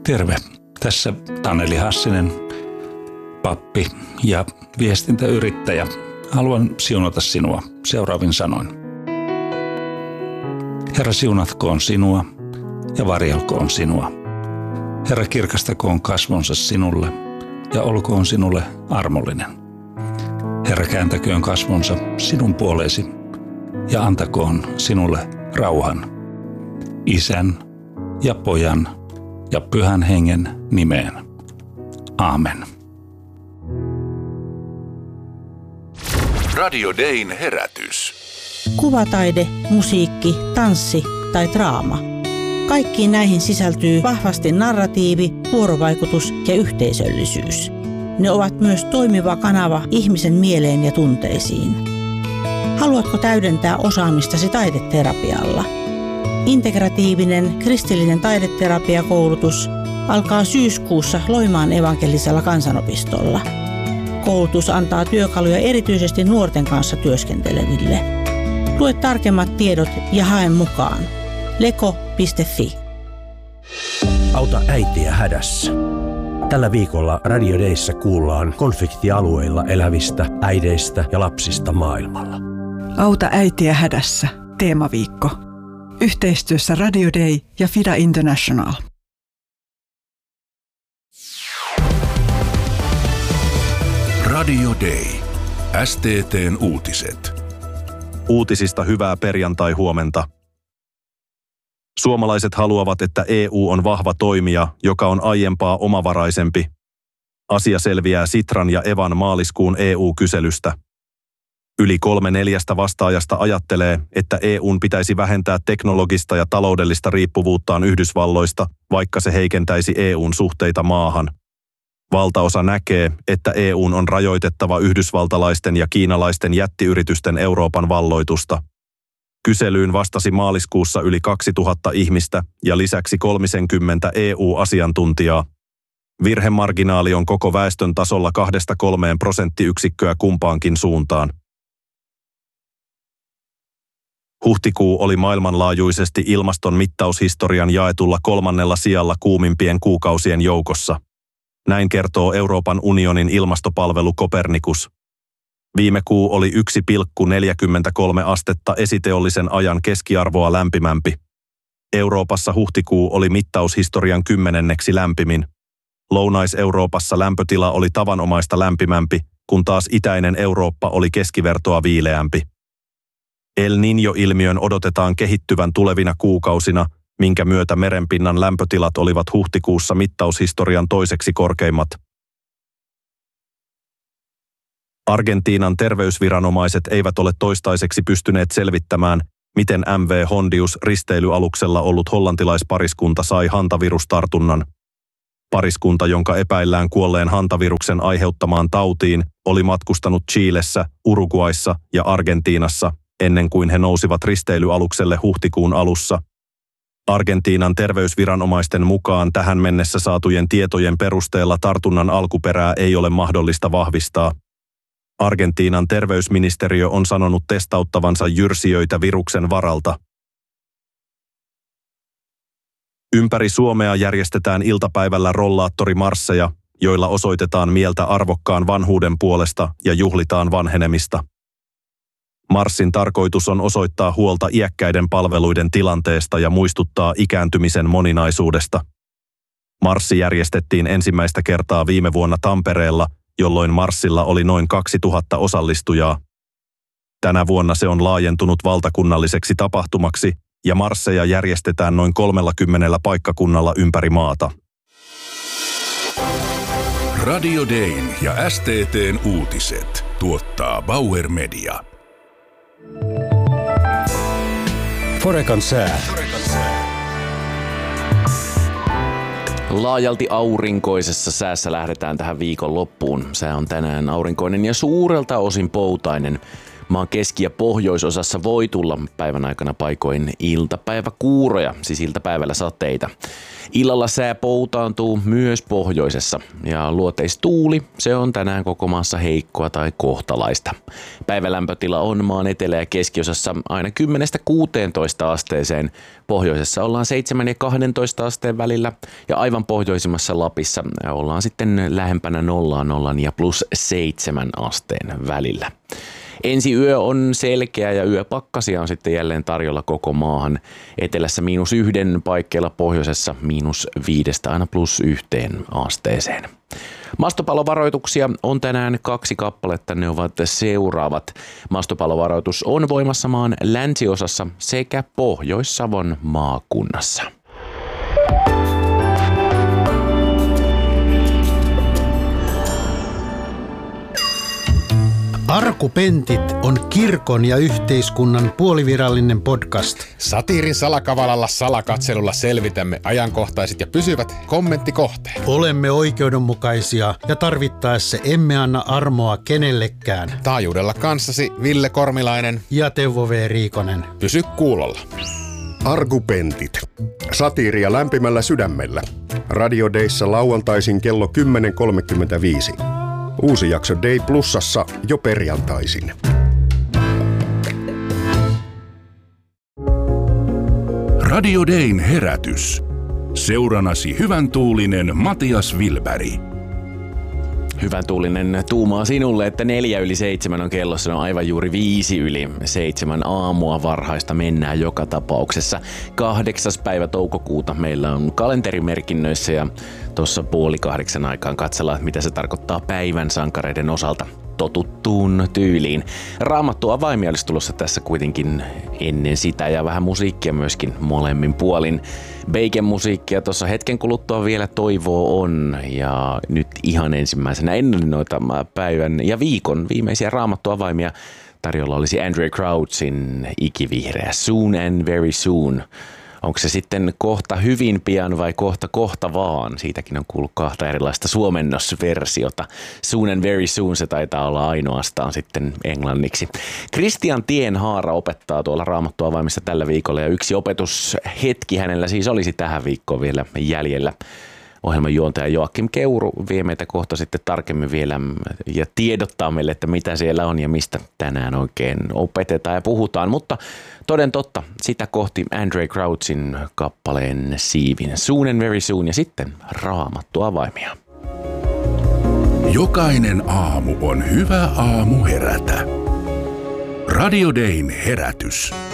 Terve. Tässä Taneli Hassinen, pappi ja viestintäyrittäjä. Haluan siunata sinua seuraavin sanoin. Herra, siunatkoon sinua ja varjelkoon sinua. Herra, kirkastakoon kasvonsa sinulle ja olkoon sinulle armollinen. Herra, kääntäköön kasvonsa sinun puoleesi ja antakoon sinulle rauhan. Isän ja Pojan ja Pyhän Hengen nimeen. Aamen. Radio Dayn herätys. Kuvataide, musiikki, tanssi tai draama. Kaikkiin näihin sisältyy vahvasti narratiivi, vuorovaikutus ja yhteisöllisyys. Ne ovat myös toimiva kanava ihmisen mieleen ja tunteisiin. Haluatko täydentää osaamistasi taideterapialla? Integratiivinen kristillinen taideterapiakoulutus alkaa syyskuussa Loimaan evankelisella kansanopistolla. Koulutus antaa työkaluja erityisesti nuorten kanssa työskenteleville. Lue tarkemmat tiedot ja hae mukaan. leko.fi. Auta äitiä hädässä. Tällä viikolla Radio Dayssä kuullaan konfliktialueilla elävistä äideistä ja lapsista maailmalla. Auta äitiä hädässä. Teemaviikko. Yhteistyössä Radio Day ja FIDA International. Radio Day. STT:n uutiset. Uutisista hyvää perjantai-huomenta. Suomalaiset haluavat, että EU on vahva toimija, joka on aiempaa omavaraisempi. Asia selviää Sitran ja Evan maaliskuun EU-kyselystä. Yli 3/4 vastaajasta ajattelee, että EUn pitäisi vähentää teknologista ja taloudellista riippuvuuttaan Yhdysvalloista, vaikka se heikentäisi EUn suhteita maahan. Valtaosa näkee, että EUn on rajoitettava yhdysvaltalaisten ja kiinalaisten jättiyritysten Euroopan valloitusta. Kyselyyn vastasi maaliskuussa yli 2000 ihmistä ja lisäksi 30 EU-asiantuntijaa. Virhemarginaali on koko väestön tasolla 2-3 prosenttiyksikköä kumpaankin suuntaan. Huhtikuu oli maailmanlaajuisesti ilmaston mittaushistorian jaetulla 3. sijalla kuumimpien kuukausien joukossa. Näin kertoo Euroopan unionin ilmastopalvelu Copernicus. Viime kuu oli 1,43 astetta esiteollisen ajan keskiarvoa lämpimämpi. Euroopassa huhtikuu oli mittaushistorian 10. lämpimin. Lounais-Euroopassa lämpötila oli tavanomaista lämpimämpi, kun taas itäinen Eurooppa oli keskivertoa viileämpi. El Niño-ilmiön odotetaan kehittyvän tulevina kuukausina, minkä myötä merenpinnan lämpötilat olivat huhtikuussa mittaushistorian toiseksi korkeimmat. Argentiinan terveysviranomaiset eivät ole toistaiseksi pystyneet selvittämään, miten MV Hondius risteilyaluksella ollut hollantilaispariskunta sai hantavirustartunnan. Pariskunta, jonka epäillään kuolleen hantaviruksen aiheuttamaan tautiin, oli matkustanut Chilessä, Uruguayssa ja Argentiinassa ennen kuin he nousivat risteilyalukselle huhtikuun alussa. Argentiinan terveysviranomaisten mukaan tähän mennessä saatujen tietojen perusteella tartunnan alkuperää ei ole mahdollista vahvistaa. Argentiinan terveysministeriö on sanonut testauttavansa jyrsijöitä viruksen varalta. Ympäri Suomea järjestetään iltapäivällä rollaattorimarsseja, joilla osoitetaan mieltä arvokkaan vanhuuden puolesta ja juhlitaan vanhenemista. Marssin tarkoitus on osoittaa huolta iäkkäiden palveluiden tilanteesta ja muistuttaa ikääntymisen moninaisuudesta. Marssi järjestettiin ensimmäistä kertaa viime vuonna Tampereella, jolloin marssilla oli noin 2000 osallistujaa. Tänä vuonna se on laajentunut valtakunnalliseksi tapahtumaksi ja marsseja järjestetään noin 30 paikkakunnalla ympäri maata. Radio Dayn ja STT:n uutiset tuottaa Bauer Media. Forekan sää. Laajalti aurinkoisessa säässä lähdetään tähän viikon loppuun. Sää on tänään aurinkoinen ja suurelta osin poutainen. Maan keski- ja pohjoisosassa voi tulla päivän aikana paikoin iltapäiväkuuroja, siis iltapäivällä sateita. Illalla sää poutaantuu myös pohjoisessa ja luoteistuuli, se on tänään koko maassa heikkoa tai kohtalaista. Päivälämpötila on maan etelä- ja keskiosassa aina 10–16 asteeseen. Pohjoisessa ollaan 7 ja 12 asteen välillä ja aivan pohjoisimmassa Lapissa ollaan sitten lähempänä 0 ja +7 asteen välillä. Ensi yö on selkeä ja yöpakkasia on sitten jälleen tarjolla koko maahan. Etelässä -1 paikkeilla, pohjoisessa -5 aina +1 asteeseen. Mastopalovaroituksia on tänään 2 kappaletta, ne ovat seuraavat. Mastopalovaroitus on voimassa maan länsiosassa sekä Pohjois-Savon maakunnassa. Arkupentit on kirkon ja yhteiskunnan puolivirallinen podcast. Satiirin salakavalalla salakatselulla selvitämme ajankohtaiset ja pysyvät kommenttikohteet. Olemme oikeudenmukaisia ja tarvittaessa emme anna armoa kenellekään. Taajuudella kanssasi Ville Kormilainen ja Teuvo V. Riikonen. Pysy kuulolla. Arkupentit. Satiiria lämpimällä sydämellä. Radio Dayssa lauantaisin kello 10.35. Uusi jakso Day Plusassa jo perjantaisin. Radio Dayn herätys. Seuranasi hyvän tuulinen Matias Wilberg. Hyvän tuulinen tuumaa sinulle, että 6:04 on kello, se on aivan juuri 6:05 aamua, varhaista mennään joka tapauksessa. 8. päivä toukokuuta meillä on kalenterimerkinnöissä ja tuossa 7:30 aikaan katsellaan, mitä se tarkoittaa päivän sankareiden osalta totuttuun tyyliin. Raamattu avaimia olisi tulossa tässä kuitenkin ennen sitä ja vähän musiikkia myöskin molemmin puolin. Bacon musiikkia tuossa hetken kuluttua vielä toivoo on ja nyt ihan ensimmäisenä ennen noita päivän ja viikon viimeisiä Raamattu avaimia tarjolla olisi Andraé Crouchin ikivihreä Soon and Very Soon. Onko se sitten kohta hyvin pian vai kohta vaan? Siitäkin on kuullut 2 erilaista suomennosversiota. Soon and Very Soon se taitaa olla ainoastaan sitten englanniksi. Christian Tienhaara opettaa tuolla Raamattu avaimissa tällä viikolla ja yksi opetushetki hänellä siis olisi tähän viikkoon vielä jäljellä. Ohjelman juontaja Joakim Keuru vie meitä kohta sitten tarkemmin vielä ja tiedottaa meille, että mitä siellä on ja mistä tänään oikein opetetaan ja puhutaan. Mutta toden totta, sitä kohti Andraé Crouchin kappaleen Siivin Soon and Very Soon ja sitten Raamattu avaimia. Jokainen aamu on hyvä aamu herätä. Radio Dayn herätys.